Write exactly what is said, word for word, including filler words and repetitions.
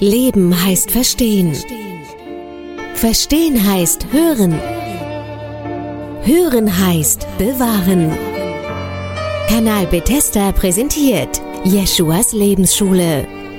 Leben heißt verstehen. Verstehen heißt hören. Hören heißt bewahren. Kanal Bethesda präsentiert Jeschuas Lebensschule.